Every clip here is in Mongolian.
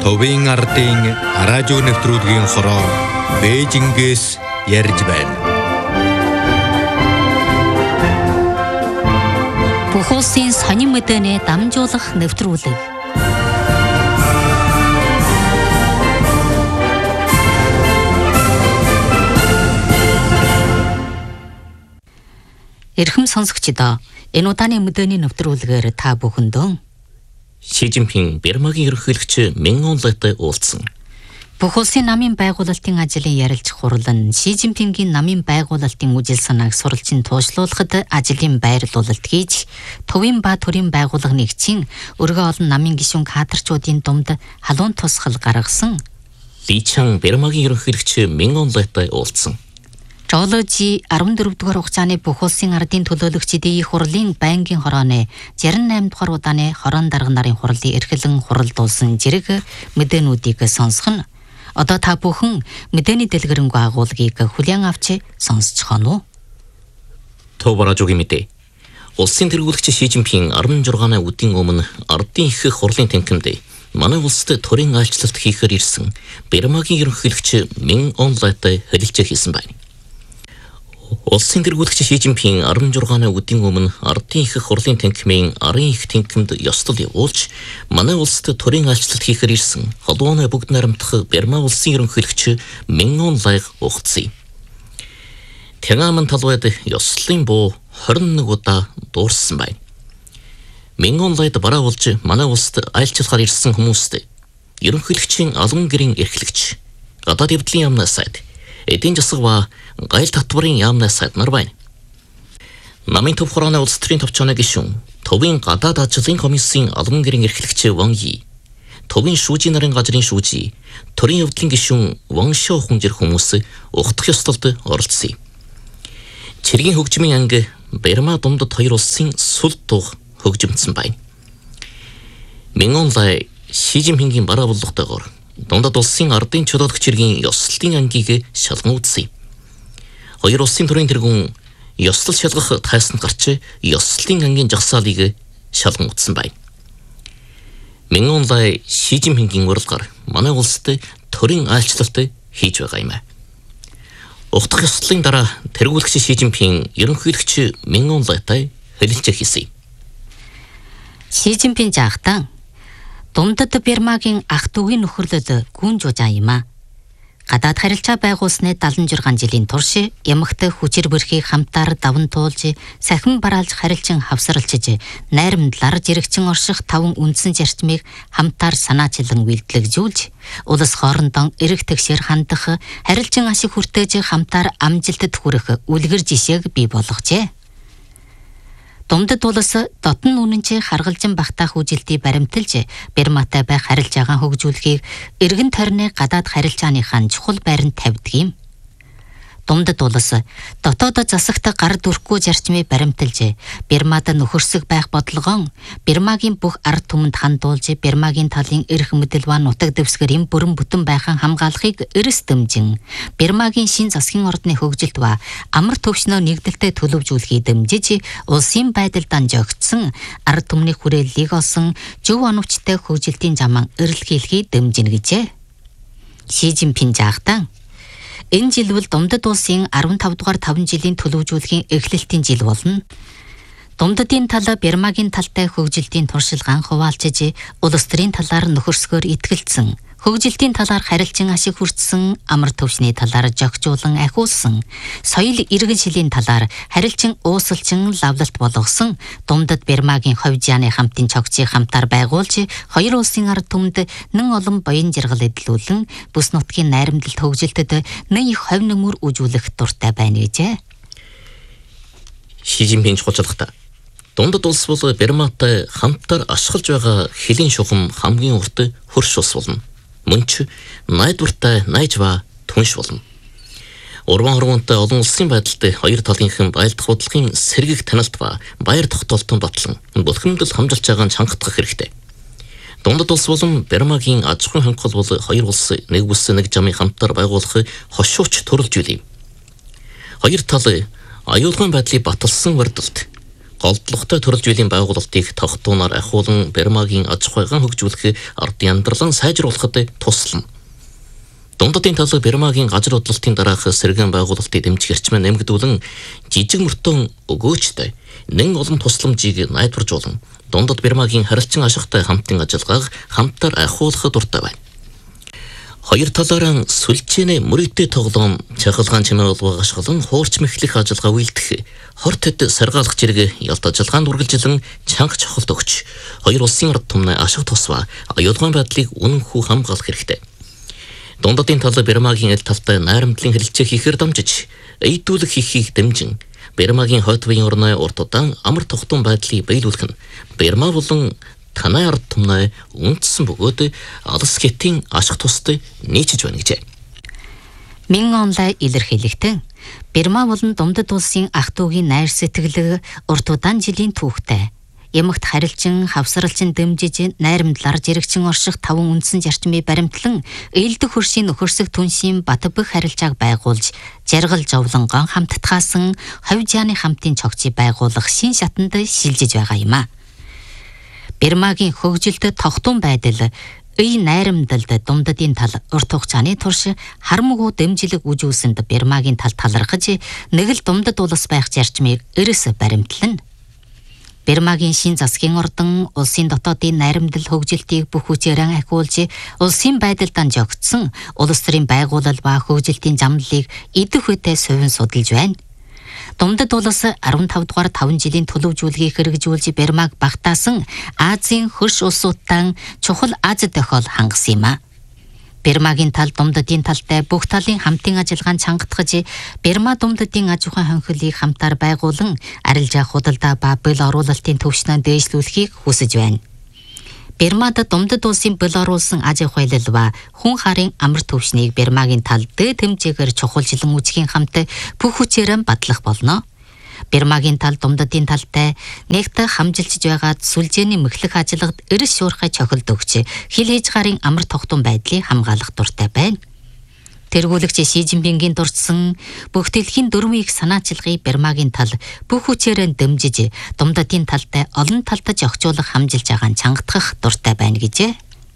Төвийн ардын радио нэвтрүүлгийн хороо Бээжингээс ярьж байна. Бүх улсын сонин мэдээний дамжуулах нэвтрүүлэг. Эрхэм сонсогчдоо, энэ удааны мэдээний нэвтрүүлгээр та бүхэндөө Шижинпин Бирмагийн ерөнхийлөгч Мин Онлайтай уулзсан. Бүх улсын намын байгуулалтын ажлын ярилцах хурал нь Шижинпингийн намын байгуулалтын үжил санааг суралцын туушлуулахад ажлын байрлуулалт хийж, төвийн ба төрийн байгууллага нэгжийн өргөө олон намын гишүүн кадрчуудын дунд халуун тусгал гаргасан. Личан Бирмагийн ерөнхийлөгч Мин Онлайтай уулзсан. Жолоожи 14 дугаар хугацааны бүх улсын ардын төлөөлөгчдийн хурлын байнгын хорооны 68 дугаар удааны хорон дарга нарын хурлын эрхлэн хуралдуулсан зэрэг мэдээнүүдийг сонсох нь. Одоо та бүхэн мэдээний дэлгэрэнгүй агуулгыг хүлээн авч сонсцгоно уу? Товаражуугийн мэдээ. Улсын тэргүүлэгч Шижинпин 16-ны үдийн өмнө ардын их хурлын танхимд манай улсад төрийн айлчлалт хийхээр ирсэн Бирмагийн ерөнхийлөгч Мин Онлайтай хэлэлцээ хийсэн байна. Улсын тэргүүлэгч Шижинпин 16-ны үдийн өмнө ардын их хурлын танхимын арын их танхимд ёслол явуулж, манай улсад төрийн айлчлалт хийхээр ирсэн холбооны бүгд найрамдах Бирма улсын ерөнхийлөгч Мин Онлайг ухацсан. Тэнгаман талбайд ёслолын буу 21 удаа дуурсан байна. Мин Онлайд бараа болж манай улсад айлчлахаар ирсэн хүмүүст ерөнхийлөгчийн албан гэрийн эрхлэгч, гадаад явдлын яамны сайд, эдийн засаг ба гайл татварын яамны сайд нар байна. Намын төв хорооны улс төрийн төвчөөний гишүүн, төвийн гадаад ажлын комиссийн албан гэрийн эрхлэгч Ван Yi, төвийн шүүжийн нарын газрын шүүжий, төрийн явдлын гишүүн Ван Шо хүнжир хүмүүс ухтах ёслолд оролцсон. Цэргийн хөгжмийн анги Бирма дундад хоёр улсын сүл дуг хөгжимдсөн байна. Мин Онлай Шижинпингийн бараа боллоготойгоор дундад улсын ардын чөлөөлөгч иргэн ёслолын ангийг шалгуулсан. Хоёр улсын төрийн тэргүүн ёслол шалгах тайсанд гарч ёслолын ангийн жагсаалыг шалгуулсан байна. Мин Онлай Шижинпингийн урилгаар манай улсад төрийн айлчлалт хийж байгаа юм. Ухтах ёслолын дараа тэргүүлэгч Шижинпин ерөнхийлөгч Мин Онлайтай хэлэлцээ хийсэн. Шижинпин жаахтан дундад Бирмагийн ах дүүгийн нөхөрлөлд гүн жужаа юм а. Гадаад харилцаа байгуулсны 76 жилийн турш ямагт хүчээр бүрхийг хамтаар даван туулж, сахин бараалж харилцан хавсралчиж, найрамдлаар жирэгчин орших 5 үндсэн зарчмыг хамтаар санаачлан үйлдэлжүүлж, улс хоорондоо эрэг тэгшээр хандах, харилцан ашиг хүртэж хамтаар амжилтад хүрэх үлгэр жишээг бий болгожээ. Дундад улс дотн үнэнч харгалзан багтаах үжилтийг баримталж, Бирматай байх харилцаагаа хөгжүүлэхийг эргэн тойрны гадаад харилцааныхаа чухал байранд тавьдаг юм. Дундад улс дотоод засагт гар дүрхгүй зарчмыг баримталж, Бирмад нөхөрсөг байх бодлогоо Бирмагийн бүх ард түмэнд хандуулж, Бирмагийн талын эрх мэдэл ба нутаг дэвсгэрийн бүрэн бүтэн байхын хамгаалахыг эрс дэмжин, Бирмагийн шин засгийн ордны хөгжилт ба амар төвшнөө нэгдэлтэд төлөвжүүлэхийг дэмжиж, улсын байдалд анжаагдсан ард түмний хүрээллийг олсон зөв оновчтой хөгжилтийн замаа эрэлхийлэхийг дэмжинэ гэжээ. Шижинпин жаахтан энэ жил бол дундад улсын 15 дугаар 5 жилийн төлөвжүүлэхийн эхлэлтийн жил болно. Дундадын тал Бирмагийн талтай хөгжилтийн туршилгаан хуваалцаж, улс төрийн талаар нөхөрсгөөр итгэлцсэн, хөгжилтийн талаар харилцан ашиг хүртсэн, амар төвшний талаар жогжуулан ахиулсан, соёл иргэн шилийн талаар харилцан уусалчин лавлалт болгосон дундад Бирмагийн ховжааны хамтын цогцыг хамтаар байгуулж, хоёр улсын ард түмэнд нэн олон боён жаргал эдлүүлэн, бүс нутгийн найрамдалт хөгжилтэд нэн их ховь нөмөр үжүүлэх дуртай байна гэжээ. Шижинпин чухалчлахта дундад улс бол Бирматай хамтаар ашиглаж байгаа хөлийн шухам хамгийн урт хөрш улс болно. Мөн ч найдвартай найж ба түнш болно. Урван хорвоонтой олон улсын байдалд хоёр талынхан байлдах бодлогын сэргийг таналт ба баяр тогтоолтон батлан бүлхэмдэл хамжилж байгаа нь чангатгах хэрэгтэй. Дундад улс болон Бирмагийн аж ахуйн хангал бол хоёр улс нэг бүс нэг замын хамтаар байгуулах хошууч төрөлж үл юм. Хоёр тал аюулгүйн байдлыг баталсан вардалт голдлоготой төрөл зүйлийн байгуулалтыг тогтуунаар ахиулан Бермагийн аж ахуйн хөгжүүлэх ардын амьдралан сайжруулахад туслана. Дундадын тал Бермагийн газар бодлолтын дараах сэргээн байгуулалтыг дэмжих эрчмээ нэмэгдүүлэн жижиг мөртөө өгөөжтэй нэн олон тусламжийг найдваржуулан дундад Бермагийн харилцан ашигтай хамтын ажиллагааг хамтаар ахиулах дуртай байна. Хоёр талаараа сүлжээний мөрөгтэй тоглоом чахалгаан чимээ болвоо ашиглан хуурч мэхлэх ажиллагаа үйлдэх хорт хэд саргаалах зэрэг ялт ажиллагаанд үргэлжилэн чанга чухалд өгч хоёр улсын ард түмний ашиг тусваа аюулгүйн байдлыг үнэнхүү хамгаалах хэрэгтэй. Дундадын тал Бермагийн аль талтай найрамдлын хэлэлцээ хийхээр дамжиж эйдүүлэх хийхийг дэмжин Бермагийн хойд буян орны урт удаан амар тогтун байдлыг биелүүлэх нь Берма болон танай ард түмний үндсэн бөгөөд алс хэтийн ашиг тустай нийцэж байна гэжээ. Мин онлай илэрхийлэгтэн Берма болон Дундад улсын ах дүүгийн найр сэтгэлэг урт удаан жилийн түүхтэй. Ямагт харилцан хавсралчин дэмжиж найрамдлаар жирэгчин орших 5 үндсэн зарчмыг баримтлан ээлдэх хөршийн нөхөрсөг түншийн Батбэг харилцааг байгуулж жаргал жовлонгон хамттгаасан ховжааны хамтын цогцыг байгуулах шин шатанд шилжиж байгаа юм а. Бермагийн хөгжилд тогтун байдал ий найрамдалд дундадын тал урт хугацааны турш харамгүй дэмжлэг үжүүлсэнд Бермагийн тал талархаж нэг л дундад улс байх зарчмыг эрс баримтлана. Бермагийн шин засгийн ордон улсын дотоодын найрамдал хөгжилтийг бүх хүчээрэн ахиулж улсын байдалд жогдсон улс төрийн байгууллал ба хөгжилтийн замналыг идэх үедээ совин судалж байна. Дундад улс 15 дугаар 5 жилийн төлөвжүүлгийг хэрэгжүүлж Бермаг багтаасан Азийн хөрш улсуудтай чухал аз тохиол хангасан юм а. Бермагийн тал дундадын талтай бүх талын хамтын ажиллагаанд чангатгаж Берма дундадын аж ахуйн хонхилыг хамтаар байгуулан арилжаа худалдаа ба бэл оруулалтын төвшнөө дээшлүүлэхийг хүсэж байна. Бермад дундад улсын бэл оруулсан аж ахуйлал ба хүн харын амар төвшнийг Бермагийн тал дэд хэмжээгээр чухалчлан үүсгийн хамт бүх хүчээрэн бадлах болно. Бермагийн тал дундадын талтай нэгт хамжилж байгаад сүлжээний мэхлэх ажиллагад эрс шуурхай чохилд өгч хил хийж гарын амар тогтун байдлыг хамгаалах дуртай байна. Тэргүүлэгч Ши Жинпингийн дурдсан бүх дэлхийн дөрвөн их санаачилгыг Бермагийн тал бүх хүчээрээ дэмжиж дундадын талтай олон талтаж огцуулах хамжилж байгааг чангатгах дуртай байна гэжээ.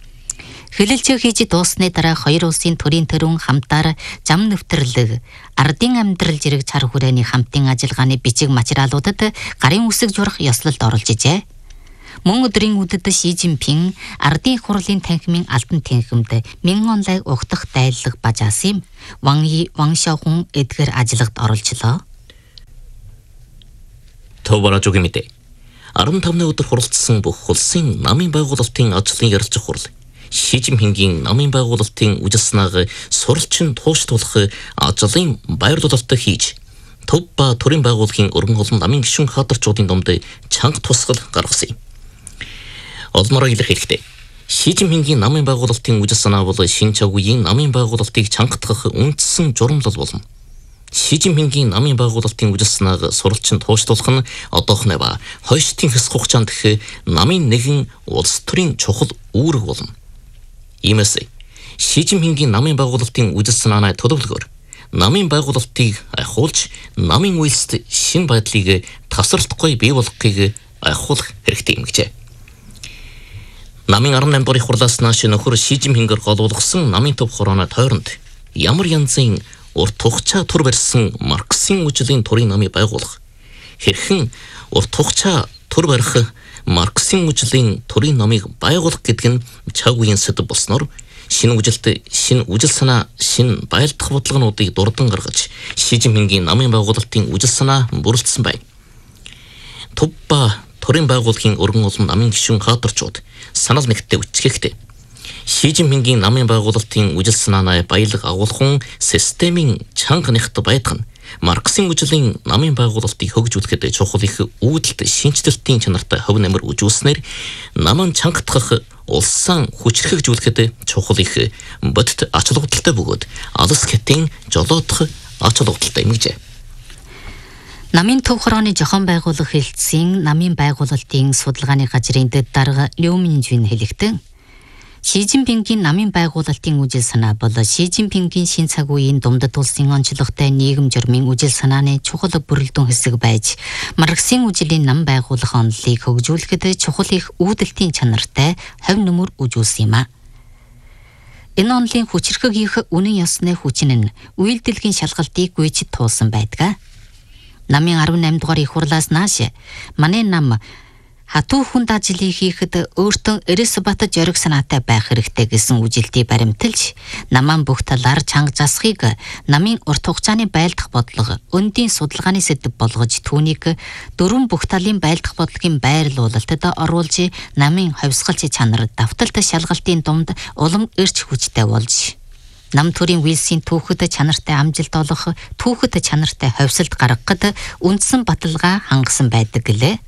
Хэлэлцээ хийж дуусны дараа хоёр улсын төрийн төрөн хамтаар зам нэвтрлэг, ардын амьдрал зэрэг цар хүрээний хамтын ажиллагааны бичиг материалуудад гарын үсэг журах ёслолд оруулж ижээ. Мөн өдрийн үдэд Ши Жинпин ардын хурлын танхимын алдан танхимд 1000 онлайг угтах дайлаг бажаасан Ван Yi, Ван Xiaohong эдгээр ажиллагад оруулчлаа. Товарожгийн мэдээ. 15-ны өдөр хуралдсан бүх улсын намын байгуулалтын ажлын ярилцах хурал Ши Жинпингийн намын байгуулалтын үжил-санааг суралцсан тууштуулах ажлын баяр дулаалт хийж төв ба төрийн байгууллагын өргөн олон намын гишүүн хаадарчуудын дунд чанга тусгал гаргасан юм. Олмороо илэрхийлэхдээ Ши Жинпингийн намын байгуулалтын үжил-санаа бол шинэ цаг үеийн намын байгуулалтыг чангатгах үндсэн журамлал болно. Ши Жинпингийн намын байгуулалтын үжил-санааг суралцсан тууштуулах нь одоохны ба хойштын хэсэг хугацаанд намын нэгэн улс төрийн чухал үүрэг болно. Иймээс Ши Жинпингийн намын байгуулалтын үжил-санааны төлөвлөгөөр намын байгуулалтыг ахиулж намын үйлсд шинэ байдлыг тасралтгүй бий болгохыг ахиулах хэрэгтэй юм гэжээ. Намын 18 дугаар их хурлаас нааш нөхөр Ши Жинпингээр голуулгасан намын төв хорооны тойронд ямар янзын урт хугацаа тур барьсан Марксийн үжлийн төрийн намыг байгуулах, хэрхэн урт хугацаа тур барих Марксийн үжлийн төрийн намыг байгуулах гэдэг нь цаг үеийн сэдэв болсноор шинэ үжилт, шинэ үжил санаа, шинэ байлдах бодлогоодыг дурдан гаргаж Ши Жинпингийн намын байгуулалтын үжил санаа бүрэлдсэн байна. Төв ба төрийн байгууллагын өргөн олон намын гишүүн хаадарчууд санал нэгтээ үчгэхдээ Ши Жинпингийн намын байгуулалтын үжил санааны баялаг агуулгын системийн чанга нэгт байдаг нь Марксийн үжлийн намын байгуулалтыг хөгжүүлэхэд чухал их үүдэлт шинжлэлтийн чанартай хөв нэмэр үжүүлснээр намын чангатгах улсаа хүчрхэгжүүлэхэд чухал их бодит ач холбогдолтой бөгөөд алс хэтийн жолоодох ач холбогдолтой юм гэжээ. Намын төв хорооны зохион байгуулах хэлтсийн намын байгуулалтын судалгааны газрын дэд дарга Лю Минжүн хэлэхдээ Шижинпингийн намын байгуулалтын үжил санаа бол Шижинпингийн шин цаг үеийн Думдад улсын онцлогтой нийгэм журмын үжил санааны чухал бүрэлдэхүүн хэсэг байж, Марксийн үжилийн нам байгуулах онолыг хөгжүүлэхэд чухал их үүдэлтийн чанартай хувь нэмэр үжүүлсэн юм а. Энэ онолын хүчрхэг үнэн ёсны хүчин нь үйлдэлгийн шалгалтыг гүйцэд туулсан байдаг. Намын 18 дугаар их хурлаас нааш манай нам хатуу хүнд ажлыг хийхэд өөртөө эрс бат зориг санаатай байх хэрэгтэй гэсэн үжилтийг баримталж, намаан бүх талаар чанга засахыг намын урт хугацааны байлдах бодлого, өндийн судалгааны сэдэв болгож түүнийг дөрвөн бүх талын байлдах бодлогын байрлуулалтад оруулж, намын ховсгалч чанар давталт шалгалтын дунд улам эрч хүчтэй болж, нам төрийн Вилсийн түүхэд чанартай амжилт олох, түүхэд чанартай ховсолт гаргахад үндсэн баталгаа хангасан байдаг гэлээ.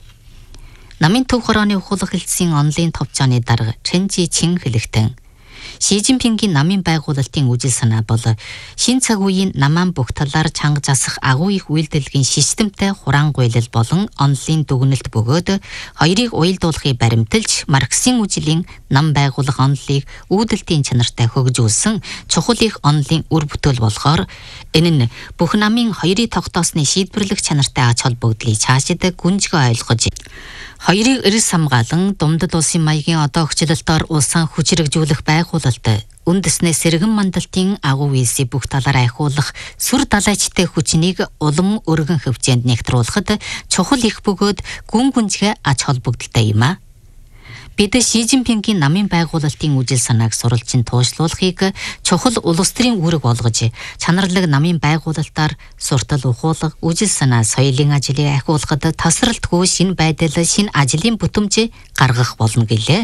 Намын төв хорооны ухуулах хэлтсийн онлын товчооны дарга Чэнжи Чин хэлэхдээ Шижинпингийн намын байгуулалтын үжил санаа бол шин цаг үеийн намаан бүх талаар чанга засах агуу их үйлдэлгийн системтэй хураангуйлал болон онлын дүгнэлт бөгөөд хоёрыг уялдуулахыг баримталж, Марксийн үжилийн нам байгуулах онлыг үүдэлтийн чанартай хөгжүүлсэн чухал их онлын үр бүтээл болохоор энэ нь бүх намын хоёрыг тогтоосны шийдвэрлэх чанартай ач холбогдлыг цаашид гүнзгий ойлгож, хоёрыг эрс хамгаалан Думдад улсын маягийн одоо өгчлөлтөөр улсаа хүчрэгжүүлэх байгуулалт, үндэснээ сэргэн мандалтын агуу үйлсийг бүх талаар айхуулах сүр далайчтай хүчнийг улам өргөн хөвчөнд нэгтрүүлэхэд чухал их бөгөөд гүн гүнзгий ач холбогдолтой юм а. Бид Шижинпингийн намын байгуулалтын үжил санааг суралцин туушлуулахыг чухал улс төрийн үүрэг болгож, чанарлаг намын байгуулалтаар суртал ухуулах, үжил санаа соёлын ажлыг ахиулахад тасралтгүй шинэ байдал, шинэ ажлын бүтэмж гаргах болно гэлээ.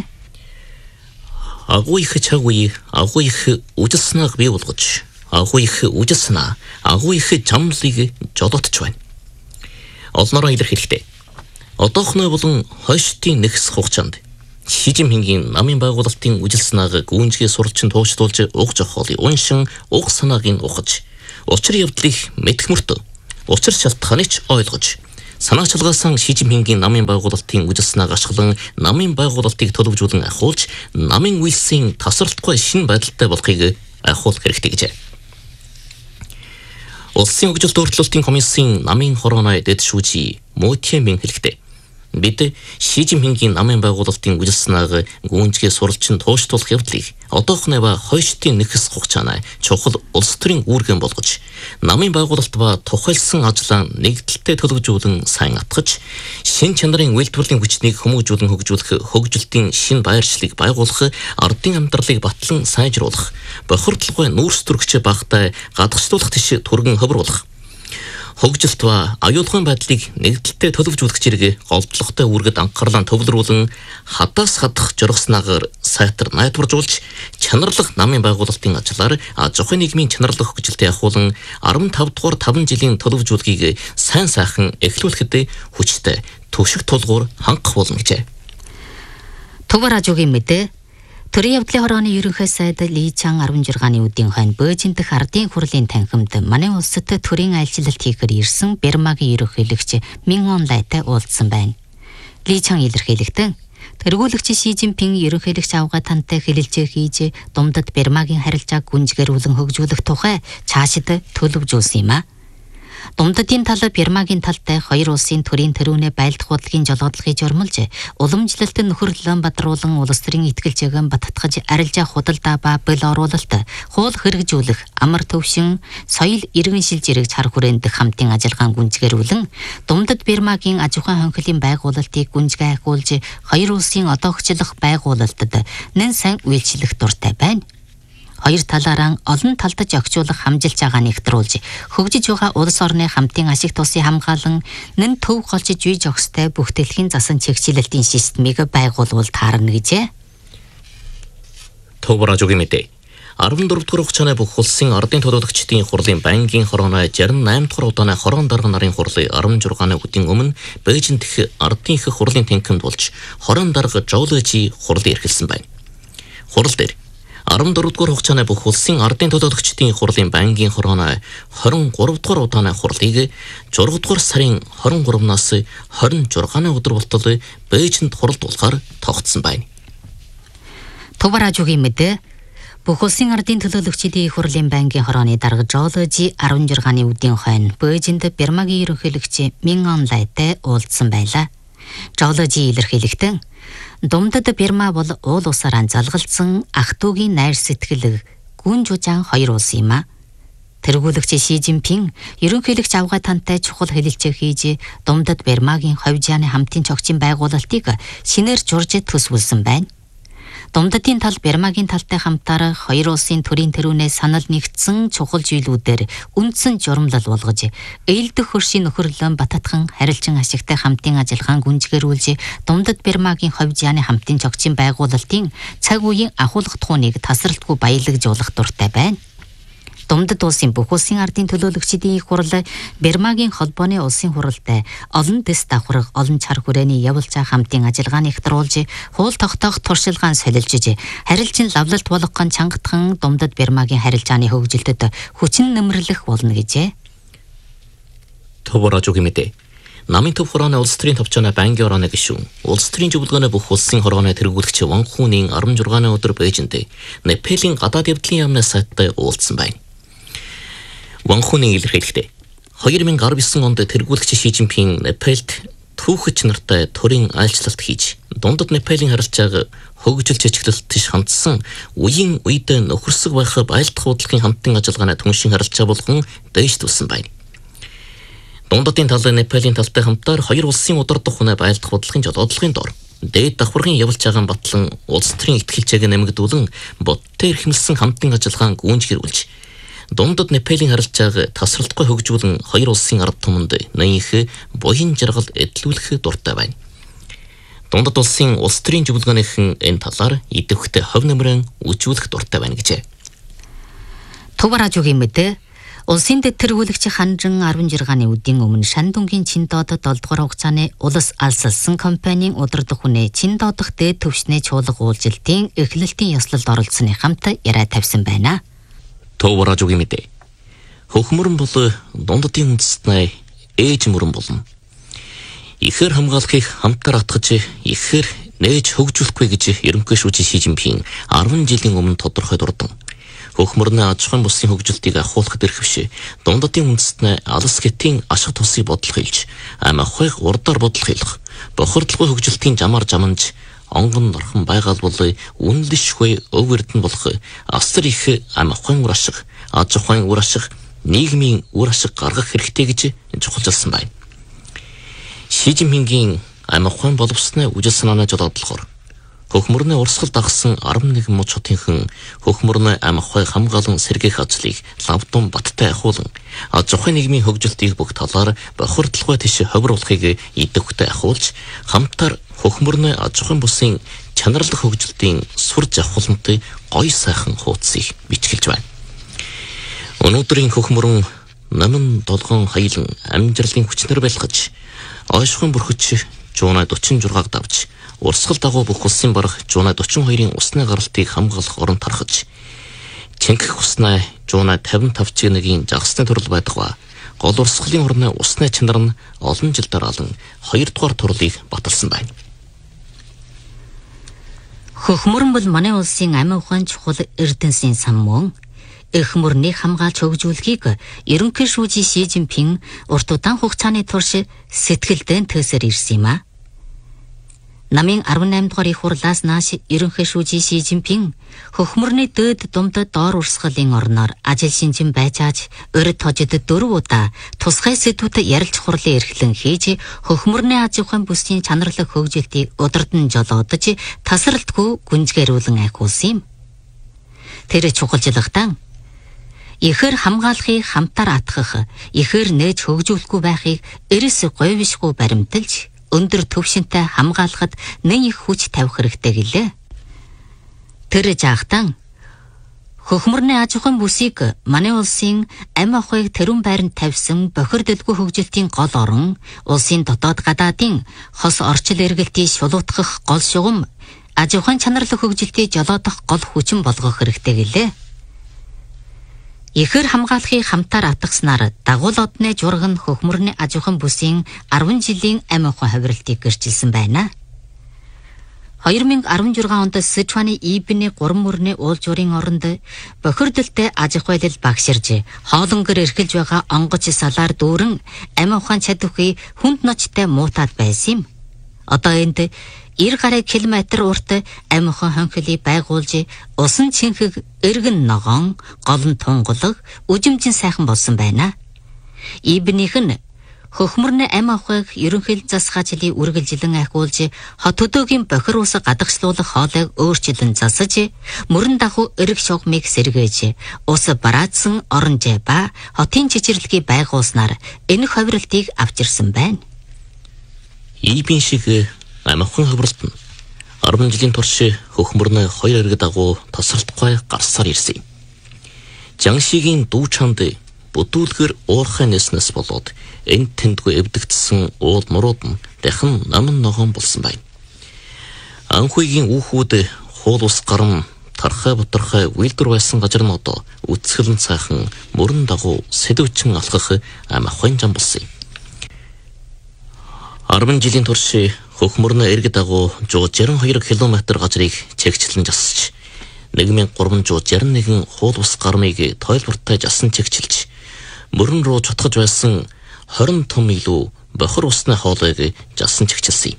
Агуу их цаг үе, агуу их үжил санааг бий болгож, агуу их үжил санаа, агуу их замлыг жолоодч байна. Олноороо илэрхийлэхдээ одоохны болон хойштын нэгс хугацаанд Шижинпингийн намын байгуулалтын үжил санааг гүнзгий суралцин туушлуулж, уг жохолыг уншин, уг санааг нь ухаж, учир явдлыг мэдэх мөртөө, учир шалтгааныг ч ойлгож, санаа чалгаасан Шижинпингийн намын байгуулалтын үжил санааг ашиглан намын байгуулалтыг төлөвжүүлэн ахиулж, намын үйлсийн тасралтгүй шинэ байдалтай болохыг ахиулах хэрэгтэй гэжээ. Улсын хөгжилт өөрчлөлтийн комиссийн намын хорооны дэд шүүжий Мотемин хэлэхдээ бид Шижинпингийн намын байгуулалтын үжил санааг гүнзгий суралцин туушлуулах явдлыг одоохны ба хойштын нэгс хугацааны чухал улс төрийн үүргэн болгож, намын байгуулалт ба тухайлсан ажлаа нэгдэлтэй төлөвжүүлэн сайн атгаж, шин чанарын үйлдвэрлэлийн хүчнийг хүмүүжүүлэн хөгжүүлэх хөгжилтийн шин байршлыг байгуулах, ардын амьдралыг батлан сайжруулах, бохирдлогын нүүрс төрөгч багтай гадагшлуулах тийш түргэн хөврүүлэх, хөгжилт ба аюулгын байдлыг нэгдэлтэй төлөвжүүлэх зэрэг голдлоготой үүргэд анхаарлаа төвлөрүүлэн хадаас хадах жургаснаагаар сайтар найдваржуулж, чанарлах намын байгуулалтын ажлаар аж ахуйн нийгмийн чанарлах хөгжилтийг ахиулан 15 дугаар 5 жилийн төлөвжүүлгийг сайн сайхан эхлүүлэхэд хүчтэй төвшиг тулгуур хангах болно гэжээ. Төв радиогийн мэдээ Төрийн явдлын хорооны ерөнхий сайд Ли Чан 16-ны үдийн хойно Бээжин дэх ардын хурлын танхимд манай улсад төрийн айлчлалт хийхээр ирсэн Бермагийн ерөнхийлөгч Мин Он Лайтай уулзсан байна. Ли Чан илэрхийлэхдээ тэргүүлэгч Шижинпин ерөнхийлөгч авгаа тантай хэлэлцээ хийж Думдад Бермагийн харилцааг гүнзгийрүүлэн хөгжүүлэх тухай цаашид төлөвжүүлсэн юм а. Думдадын тал Бермагийн талтай хоёр улсын төрийн төрүүнээ байлдах бодлогын жолоодлогыг жормолж, уламжлалт нөхөрлөлөн бадруулан улс төрийн итгэлжээгэн баттгаж арилжаа худалдаа ба бэл оруулалт, хуул хэрэгжүүлэх, амар төвшин, соёл иргэн шилжирэг чар хүрээнд хамтын ажиллагаан гүнзгийрүүлэн, Думдад Бермагийн аж ахуйн хонхлын байгуулалтыг гүнзгий ахиулж, хоёр улсын одоогчлох байгуулалтад нэн сайн үйлчлэх дуртай байна. Хоёр талаараа олон талдаж огцуулах хамжилж байгаа нэгтрүүлж, хөгжиж байгаа улс орны хамтын ашиг тусыг хамгаалan нэн төв голж жүй жогстой бүхтэлхийн засан чигчилэлтийн системийг байгуулвал таарна гэжээ. Төв радиогийн мэдээ 14 дугаар хугацааны бүх улсын ардын төлөөлөгчдийн хурлын байнгын хорооны 68 дугаар удааны хороон дарга нарын хурлын 16-ны үдийн өмнө Бээжин дэх ардын их хурлын танхимд болж хороон дарга Жоулэжи хурлыг эрхэлсэн байна. Хурал дээр 14 дугаар хугацааны бүх улсын ардын төлөөлөгчдийн хурлын байнгын хорооны 23 дугаар удааны хурлыг 6 дугаар сарын 23-наас 26-ны өдөр болтол Бээжинд хуралдуулахаар тогтсон байна. Товаражуугийн мэдээ бүх улсын ардын төлөөлөгчдийн их хурлын байнгын хорооны дарга Жоложи 16-ны үдийн хойно Бээжинд Бирмагийн ерөнхийлөгч Мин Онлайтай уулзсан байлаа. Жоложи илэрхийлэхдээ Думдад Бирма бол уул усаар залгалсан ах トゥ угийн найр сэтгэл гүн жужаан хоёр улс юм а. Тэргүүлэгч Ши Жинпин ерөнхийлөгч авгай тантай чухал хэлэлцээ хийж Думдад Бирмагийн ховжааны хамтын цогцын байгуулалтыг шинээр журж төсвөлсөн байна. Думдадын тал Бирмагийн талтай хамтаар хоёр улсын төрийн тэрүүнээс санал нэгдсэн чухал зүйлүүдээр үндсэн журамлал болгож, ээлдэх хөршийн нөхөрлөн бататхан харилцан ашигтай хамтын ажиллагааг гүнзгийрүүлж, Думдад Бирмагийн ховжааны хамтын цогцын байгуулалтын цаг үеийн ахуулах тухайг тасралтгүй баялагжуулах дуртай байна. Думдад улсын бүх улсын ардын төлөөлөгчдийн их хурл Бирмагийн холбооны улсын хуралтай олон дэс давхраг олон чар хүрээний явуулцаа хамтын ажиллагааны ихтруулж хуул тогтоох туршилгаан солилжиж харилцан лавлалт болгох чангатхан Думдад Бирмагийн харилцааны хөгжилдөд хүчин нэмэрлэх болно гэжээ. Товаражуугийн мэдээ. Намын төв хорооны улс төрийн товчооны байнгын хорооны гишүүн улс төрийн зөвлөгөөний бүх улсын хорооны тэргүүлэгч Ван Хунийн 16-ны өдөр Бээжинд Непалийн гадаад явдлын яамны сайттай уулзсан байна. Ван Хунийн илэрхийлэхдээ 2019 онд тэргүүлэгч Ши Жинпин Непалд түүхч нартай төрийн айлчлалт хийж Дундад Непалийн харилцааг хөгжүүлж чиглэлт тийш хандсан үеийн үед нөхөрсөг байх байлдах бодлогын хамтын ажиллагааны түншин харилцаа болгон дээш тулсан байна. Дундадын тал Непалийн талтай хамтаар хоёр улсын удирдах хүнээ байлдах бодлогын жолоодлогын дор дээд давхаргын явуулчаагаан батлан улс төрийн ихтгэлцээг нэмэгдүүлэн бодтой эрхэмлсэн хамтын ажиллагааг гүйцэтгүүлж Дундад Непалийн харилцааг тасралтгүй хөгжүүлэн хоёр улсын ард түмэнд нэмэх буян жаргал эдлүүлэх дуртай байна. Дундад улсын улс төрийн зөвлөгөөнийхэн энэ талаар идэвхтэй хов нэмрэн үжүүлэх дуртай байна гэжээ. Товаражуугийн мэдээ улсын дэд тэргүүлэгч Ханжин 16-ны үдийн өмнө Шандунгийн Чиндоодод 7 дугаар хугацааны улс алсалсан компанийн удирдах хүнээ Чиндоодох дээд төвшний чуулга уулзалтын эхлэлтийн ёслолд оролцсоны хамт яриа тавьсан байна. Товаражуугийн мэдээ. Хөхмөрөн бол дундадын үндэстнээ ээж мөрөн болно. Ихэр хамгаалахыг хамтаар атгаж ихэр нээж хөгжүүлэхгүй гэж ерөнхийлөгч Ши Жинпин 10 жилийн өмнө тодорхой дурдан. Хөхмөрний аж ахуйн бүсийн хөгжилтийг ахуулахад эрхвшээ дундадын үндэстнээ алс гэтийн ашиг тусыг бодлого хэлж, ам ахуйг урдаар бодлого хэлэх, бохирдлогын хөгжилтийн жамаар жаманж онгон норхон байгаал бол үнэлшгүй өв эрдэнэ болох асар их ам ахуйн үр ашиг, аж ахуйн үр ашиг, нийгмийн үр ашиг гаргах хэрэгтэй гэж чухалчилсан байна. Ши Жинпингийн ам ахуйн боловсны үжил санааны жолоодлохоор хөхмөрний урсгал дагсан 11 муж хотынхан хөхмөрний ам ахуй хамгаалан сэргээх ажлыг лавдун баттай ахуулан аж ахуйн нийгмийн хөгжилтийг бүх талаар бохирдлогоо тийш ховруулахыг идэвхтэй ахуулж хамтаар хөхмөрний аж ахуйн бүсийн чанарлах хөгжилтийн сур завхуулантыг гоё сайхан хуудсыг бичгэлж байна. Өнөөдрийн хөхмөрөн намын долгоон хаялан амжирлын хүчнэр байлгаж ойшхон бүрхэж жуунай 46-г давж урсгал дагуу бүх улсын барах жуунай 42-ын усны гаралтыг хамгаалах орон тархаж чингэх уснаа жуунай 55-ийн жагсны төрөл байдаг ба гол урсгалын орны усны чанар нь олон жил дараалан 2 дугаар турлыг баталсан байна. Хөхмөрөн бол манай улсын ам ахуйн чухал эрдэнэсийн сан мөн. Их мөрнийг хамгаалж хөгжүүлэхийг ерөнхийлөгч Ши Жинпин урт удаан хугацааны турш сэтгэлдэн төсөр ирсэн юм а. Намын 18 дугаар их хурлаас нааш ерөнхийлөгч Ши Жинпин хөхмөрний дээд Думдад доор урсгалын орноор ажил шинжин байцааж өрөд тожид 4 удаа тусгай сэдвүүдэд ярилж хурлын эрхлэн хийж хөхмөрний аж ахуйн бүсийн чанарлах хөгжилтийг удирдан жолоодож тасралтгүй гүнзгийрүүлэн ахиулсан юм. Тэр чухалчлагтан ихэр хамгаалахыг хамтаар атгах, ихэр нээж хөгжүүлэхгүй байхыг эрс говьшгүй баримталж өндөр төвшинтэй хамгаалахад нэн их хүч тавих хэрэгтэй гэлээ. Тэр жаахтан хөхмөрний аж ахуйн бүсийг манай улсын ам ахуйг тэрүүн байранд тавьсан бохирдолгүй хөгжилтийн гол орон, улсын дотоод гадаадын хос орчил эргэлтийг шулуутгах гол шугам, аж ахуйн чанарлах хөгжилтийг жолоодох гол хүчин болгох хэрэгтэй гэлээ. Ихэр хамгаалахыг хамтаар атгаснаар дагуул одны жураг нь хөхмөрний аж ахуйн бүсийн 10 жилийн ам ахуйн хавралтыг гэрчилсэн байна. 2016 онд Сычуаны Ибний 3 мөрний уулжуурын оронд бохирдолтой аж ахуй байдал багширж, хоолонгор эрхэлж байгаа онгоц салаар дүүрэн амь ухаан чадваргүй хүнд ночтой муутаад байсан юм. Одоо энд 90 гаруй километр урт амь ухаан хонхилыг байгуулж, усан чинхэг эргэн ногоон, гол нь тунгалаг, үжимжин сайхан болсон байна. Ибнийх нь хөхмөрний амь ухааг ерөнхийд засгаачлыг үргэлжилэн ахиулж, хот хөдөөгийн бохир ус гадагшлуулах хоолойг өөрчлөн засаж, мөрөн дагуу эрэг шугамыг сэргээж, ус бараадсан оронжээ ба хотын чичирлэгийг байгуулснаар энэ ховролтыг авчирсан байна. Ибн шиг амь ухаан ховролт нь 10 жилийн турш хөхмөрний 2 эрэг дагуу тасралтгүй гарсаар ирсэн. Жаншигийн дүү чанд бүдүүлгэр уурхай нэснэс болоод энэ тэндгүй эвдэгдсэн уул мурууд нь дахин намн ногоон болсон байна. Анхүйгийн үүхүүд хуул ус гарам тархай бутархай үйлдвэр байсан газар нь одоо үцгэлэн цаахан мөрөн дагуу сэдвчин алхах амь ухаан зам болсон юм. 10 жилийн турш хөхмөрний эрэг дагуу 162 км газрыг чигчлэн засч 1361 хуул ус гармыг тойлбортой жасан чигчилж мөрөн рүү чутгаж байсан 20 том илүү бохир усны хоолойг жасан чигчилсэн.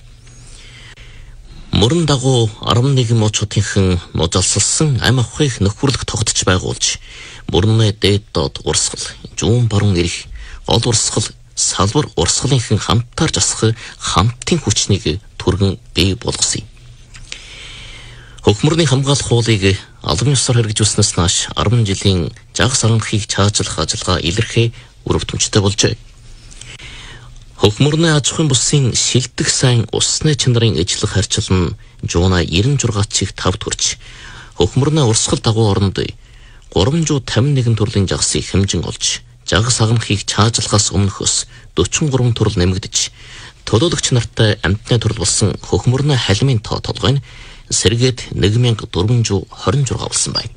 Мөрөн дагуу 11 муучуудынхан нужалсалсан амь ухаыг нөхөрлөх тогтч байгуулж, мөрний дээд доод урсгал, зүүн баруун эрх, гол урсгал, салбар урсгалынхан хамтаар жасах хамтын хүчнийг түргэн бий болгосон. Хөхмөрний хамгаалах хуулийг албан ёсоор хэрэгжүүлснээс нааш 10 жилийн жагс аранхыг чаачлах ажиллагаа илэрхий өрөвдмжтэй болжээ. Хөхмөрний аж ахуйн бүсийн шилдэг сайн усны чанарын ижлэх харьцал нь жууна 96-ыг 5 төрж, хөхмөрний урсгал дагуу оронд 351 төрлийн жагсыг хэмжин олж, жагс аранхыг чаачлахаас өмнөхөөс 43 төрөл нэмэгдэж, төлөөлөгч нартай амтны төрөл болсон хөхмөрний халимын тоо толгой нь сэргээд 1426 болсон байна.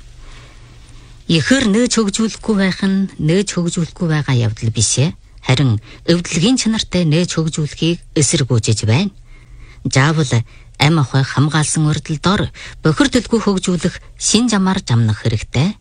Ихэр нээж хөгжүүлэхгүй байх нь нээж хөгжүүлэхгүй байгаа явдал биш ээ. Харин эвдлэгийн чанартай нээж хөгжүүлэхийг эсэргүүцэж байна. Заавал амь ухааг хамгаалсан урдл дор бохирдолгүй хөгжүүлэх шин замаар замнах хэрэгтэй.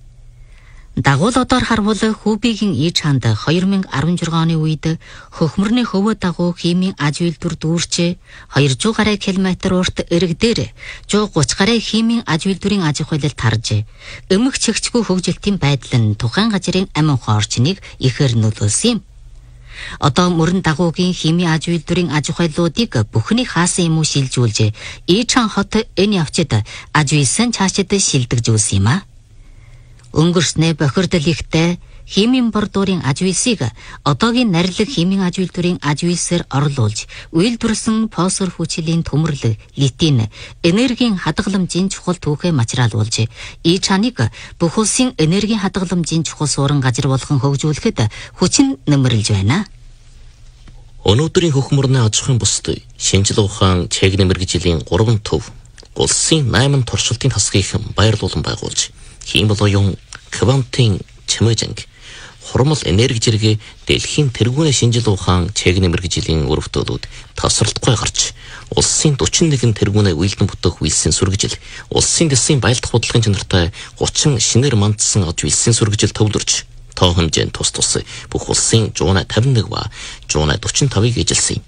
Дагуул одоор харвал Хүүбигийн ээж хаанд 2016 оны үед хөхмөрний хөвөө дагуу химийн аж үйлдвэр дүүрч 200 гаруй километр урт эрэг дээр 130 гаруй химийн аж үйлдвэрийн аж ахуйлал тарж, өмөх чигчгүй хөгжилтийн байдал нь тухайн газрын амь ухаан орчныг ихээр нөлөөлсөн юм. Одоо мөрөн дагуугийн химийн аж үйлдвэрийн аж ахуйлуудыг бүхний хаасан юм уу шилжүүлж, ээж хаан хот энэ явцад аж үйлсэн цаашид шилдэгжүүлсэн юм а. Өнгөрснөө бохирдол ихтэй химийн бордуурын аж үйлсийг одоогийн нарилэг химийн аж үйлдвэрийн аж үйлсээр орлуулж, үйлдвэрлсэн фосфор хүчилийн төмөрлөг, литин, энергийн хадгаламжийн чухал түүхээ материалуулж, ээж хааныг бүх улсын энергийн хадгаламжийн чухал суурин газар болгон хөгжүүлэхэд хүчин нэмэрлж байна. Өнөөдрийн хөхмөрний аж ахуйн бусд шинжлэх ухаан чэглэн мэргэжлийн 3 төв улсын 8 туршилтын тасгыг байрлуулан байгуулж, химийн квантын чимээжинг, хурмал энерги зэрэг дэлхийн тэргүүний шинжлэх ухаан чэглэн мэргэжлийн өрөвдөлүүд тасралтгүй гарч, улсын 41 тэргүүний үйлдэн бүтээх үйлсийн сүргэжил, улсын дэсийн баялдах бодлогын чанартай 30 шинээр мандсан аж үйлсийн сүргэжил төвлөрч, тоо хэмжээнд тус бүх улсын 151 ба 145-ыг эжилсэн.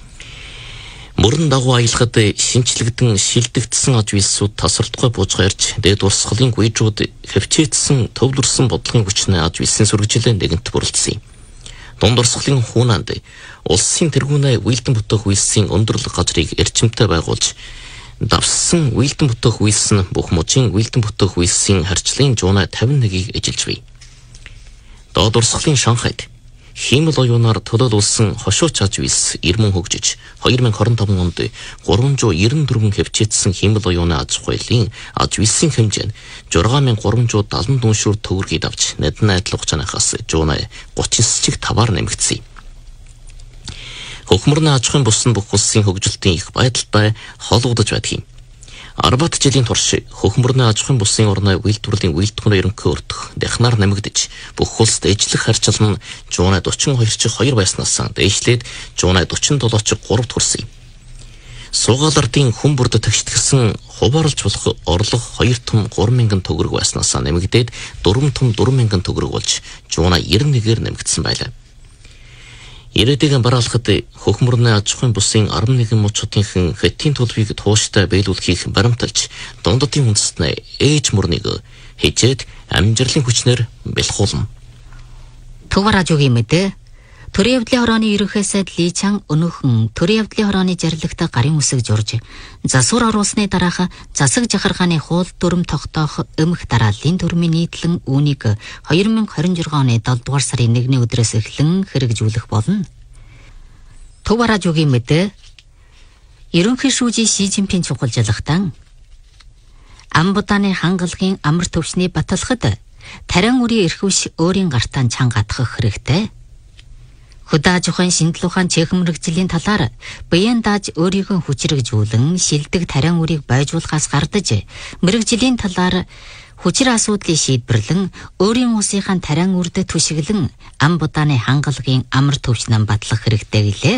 Мөрөн дагуу аялахад шинчлэгдэн шилдэгдсэн аж үйлсүүд тасралтгүй буужгаарч, дээд урсгалын гүйжүүд хөвчээдсэн төвлөрсөн бодлогын хүчний аж үйлсийн сүргэжилээ нэгэнт бүрэлдсэн юм. Дунд урсгалын хуунанд улсын тэргүүний үйлдэн бүтээх үйлсийн өндөрлөг газрыг эрчимтэй байгуулж, давссан үйлдэн бүтээх үйлс нь бүх мужийн үйлдэн бүтээх үйлсийн харьцлын 151-ийг эжилж бий. Доод урсгалын Шанхайд химийн оюунаар төлөөлүүлсэн хошууч аж үйлс ирмэн хөгжиж, 2025 онд 394 хөвчээдсэн химийн оюуны аж ахуйлын аж үйлсийн хэмжээ нь 6374 шүр төгрөгийг авч, надны адил хугацаанаас 139-ийг 5-аар нэмэгдсэн. Хөхмөрний аж ахуйн бус нь бүх улсын хөгжилтийн их байдалтай холбогдож байдаг юм. 10 жилийн турш хөхмөрний аж ахуйн бусын орны үйлдвэрлэлийн үйлдвэрийн ерөнхий өртөх дахнаар нэмэгдэж, бүх улсад ижлэх харьцал нь 142-2 байснаас дээшлээд 147-3 төрсөн юм. Суугаал ардын хүн бүрд тагшдгсэн хуваарлж болох орлого 2 том 3,000 төгрөг байснаас нэмэгдээд 4 том 4,000 төгрөг болж жууна 91-ээр нэмэгдсэн байлаа. Ирээдүйн бараалхад хөхмөрний аж ахуйн бүсийн 11 муучдынхан хэтийн төлбөрийг тууштай биелүүлэхийг баримталж дундадын үндэстнээ ээж мөрнийг хижээд амжилтын хүчнэр бэлхуулна. Төв радиогийн мэдээ Төрийн явдлын хорооны ерөнхий сайд Ли Чан өнөөхөн төрийн явдлын хорооны жаргалагт гарын үсэг журж засвар оруулсны дараах засаг жахаргааны хуул дүрм тогтоох өмнөх дарааллын дүрмийн нийтлэн үүнийг 2026 оны 7 дугаар сарын 1-ний өдрөөс эхлэн хэрэгжүүлэх болно. Төв радиогийн мэдээ ерөнхий шүүжийн Ши Цзиньпин чухалжлагтан Амбутаны хангалагын амар төвшний баталгад тарин үрийн эрхвш өөрийн гартаа чангадах хэрэгтэй. Хөдөө аж ахуйн шинжлэх ухааны цэхэн мэргэжлийн талаар биеийн дааж өөрийгөө хүчрэгжүүлэн шилдэг тарин үрийг байжуулахаас гардаж мэргэжлийн талаар хүчир асуудлыг шийдвэрлэн өөрийн улсынхаа тарин үрд түшиглэн Амбутаны хангалагын амар төвшнөнд батлах хэрэгтэй гэлээ.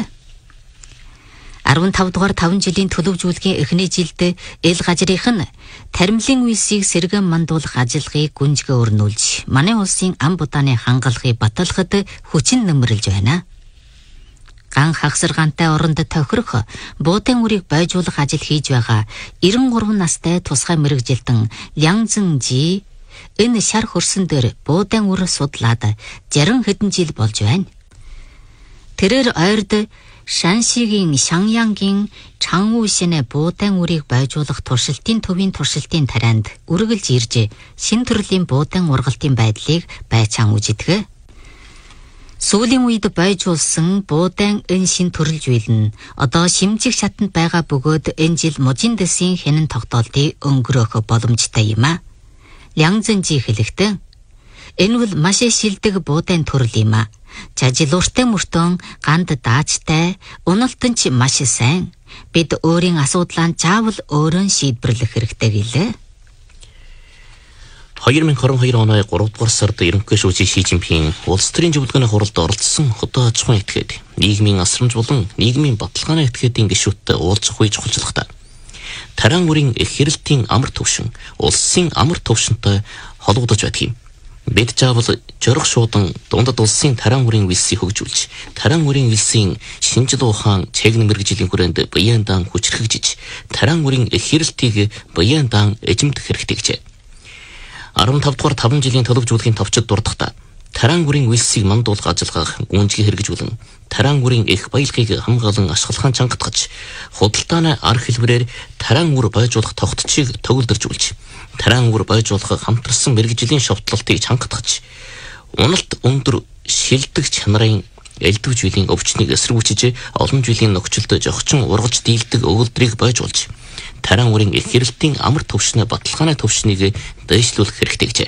15 дугаар 5 жилийн төлөвжүүлгийн эхний жилд эл гажрынх нь таримлын үйлсийг сэргэн мандуулах ажиллагааг гүнзгий өрнүүлж манай улсын Амбутаны хангалагыг баталгахад хүчин нэмэрлэж байна. Ган хагсаргаантай оронд тохирох буудын үрийг байжуулах ажил хийж байгаа 93 настай тусгай мэргэжилтэн Лян Зэнжи энэ шар хөрсөн дээр буудын үр судлаад 60 хэдэн жил болж байна. Тэрээр ойрд Шаншигийн Шаньянгийн Чангушинэ буудын үрийг байжуулах туршилтын төвийн туршилтын тарианд үргэлж ирж шин төрлийн буудын ургалтын байдлыг байцаан үздэг. Сүүлийн үед байжуулсан буудын энэ шин төрөл зүйл нь одоо шимжих шатанд байгаа бөгөөд энэ жил мужийн дэсийн хянан тогтоолтыг өнгөрөөх боломжтой юм а. Лян Зэнжи хэлэхдээ энэ бол маш шилдэг буудын төрөл юм а. Жажилууртай мөртөн ганд даачтай уналтан ч маш сайн. Бид өөрийн асуудлаа заавал өөрөө шийдвэрлэх хэрэгтэй гэлээ. 2022 оны 3 дугаар сард ерөнхий шүүжийн Ши Цзиньпин улс төрийн зөвлөгөөний хуралд оролцсон хөдөө аж ахуйн этгээд нийгмийн асрамж болон нийгмийн баталгааны этгээдийн гишүүдтэй уулзах үе чухалчлагтай. Таран үрийн их хэрэлтийн амар төвшин улсын амар төвшөнтэй холбогдож байдаг юм. Бид заавал жорох шуудан дундад улсын таран үрийн вилсийг хөгжүүлж, таран үрийн вилсийн шинжлэх ухаан цэгэн мэргэжлийн хүрээнд биеийн даан хүчрхэгжиж, таран үрийн их хэрэлтийг биеийн даан эзэмдэх хэрэгтэй гэжээ. 15 дугаар 5 жилийн төлөвжүүлгийн товчид дурдахдаа таран үрийн вилсийг мандуулах ажиллагааг гүнзгий хэрэгжүүлэн, таран үрийн их баялагийг хамгаалан ашиглахын чангатгаж, худалдааны арга хэлбэрээр таран үр байжуулах тогтцыг төгөлдөржүүлж, таран үр байжуулах хамтарсан мэргэжлийн шовтлолтыг чангатгаж, уналт өндөр шилдэг чанарын элдв жилийн өвчнийг эсэргүүцэж олон жилийн нөхцөлд жогчин ургаж дийлдэг өгүүлбэрийг байжуулж, таран үрийн их хэрэлтийн амар төвшний баталгааны төвшнийг дэвшлүүлэх хэрэгтэй гэжээ.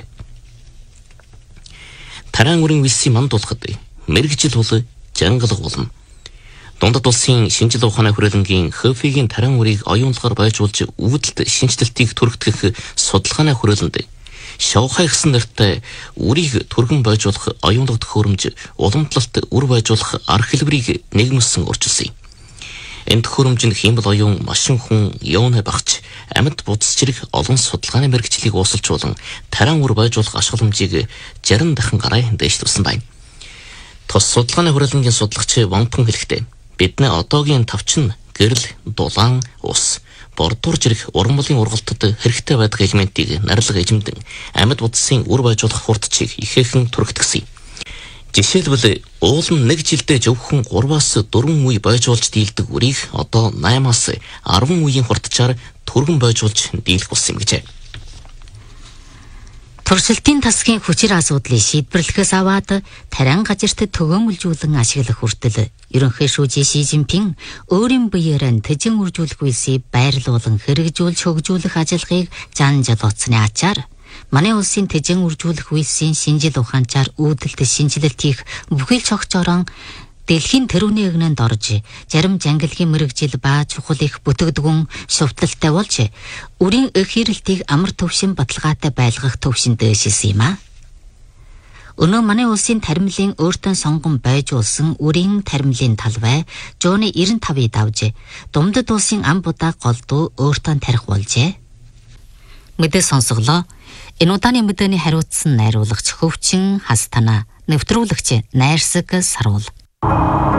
Таран үрийн вилсийг мандуулахад мэргэжил бол жангалга болно. Дундад улсын шинжлэх ухааны хүрээлэнгийн ХФИ-гийн таран үрийг оюунлагаар байжуулж үүдэлт шинжилтийг түргтгэх судалгааны хүрээлэнд Шавхай гэсэн нэртэй үрийг түргэн байжуулах оюунлаг төхөөрөмж уламжлалт үр байжуулах арга хэлбэрийг нэгмэлсэн өөрчилсөн юм. Энэ төхөөрөмжөнд хиймэл оюун машин хүн явна багч амьд будас зэрэг олон судалгааны мэргэжлийг уусалжуулан таран үр байжуулах ашигламжийг 60 дахин гараа дэвшлүүлсэн байна. Тус судалгааны хүрээлэнгийн судалгаач Ванпун хэлэхдээ бидний одоогийн тавчин гэрэл, дулаан, ус, бордуур зэрэг уран бүлгийн ургалтад хэрэгтэй байдаг элементийг нарилга эзэмдэн амьд будасын үр байжуулах хурдчийг ихээхэн түргэтгсэн. Жишээлбэл уулын 1 жилдээ зөвхөн 3-аас 4 үе байжуулж дийлдэг үрийг одоо 8-аас 10 үеийн хурдчаар түргэн байжуулж дийлэх болсон юм гэжээ. Туршилтын тасгийн хүчир асуудлыг шийдвэрлэхээс аваад тарин газарт төгөөмөлжүүлэн ашиглах хүртэл ерөнхий шүүжийн Ши Цзиньпин өөрийн биеэр тэжин үржүүлэх үйлсийг байрлуулан хэрэгжүүлж хөгжүүлэх ажиллагааг зан жолооцсны ачаар манай улсын тэжин үржүүлэх үйлсийн шинжил ухаанчаар үүдэлт шинжилэлт хийх бүхэл цогцорон дэлхийн тэрүүний эгнэнд орж зарим жангилгийн мэргэжил ба чухал их бүтгэдгүн шувталтай болж үрийн их хэрэлтийг амар төвшин баталгаатай байлгах төвшин дэвшилсэн юм а. Өнөө манай улсын таримлын өөртөө сонгон байж улсан үрийн таримлын талбай Жууны 95-ыг давжээ. Думдад улсын ам будаа голдуу өөртөө тарих болжээ. Мэдээ сонсголоо. Энэ удааны мэдээний хариуцсан найруулагч Хөвчин Хастана, нэвтрүүлэгч Найрсаг Саруул.